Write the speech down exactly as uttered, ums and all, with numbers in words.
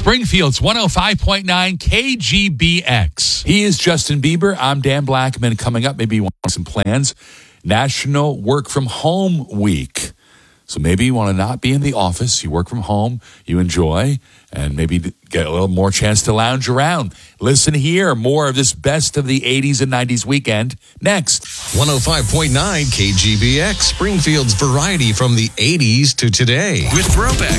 Springfield's one oh five point nine K G B X. He is Justin Bieber. I'm Dan Blackman. Coming up, maybe you want some plans. National Work From Home Week. So maybe you want to not be in the office. You work from home. You enjoy. And maybe get a little more chance to lounge around. Listen here. More of this best of the eighties and nineties weekend next. one oh five point nine K G B X, Springfield's variety from the eighties to today. With Brobeck,